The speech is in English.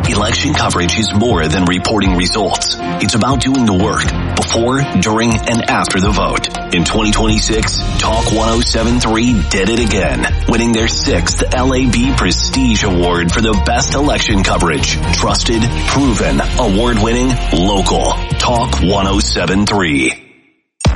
Election coverage is more than reporting results. It's about doing the work before, during, and after the vote. In 2026, Talk 107.3 did it again, winning their 6th LAB Prestige Award for the best election coverage. Trusted, proven, award-winning, local. Talk 107.3.